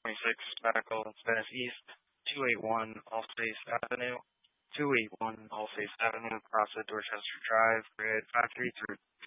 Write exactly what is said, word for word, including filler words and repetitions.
twenty-six Medical, Venice East, two eighty-one Allspace Avenue, two eighty-one Allspace Avenue, Crossed Dorchester Drive, grid five three three.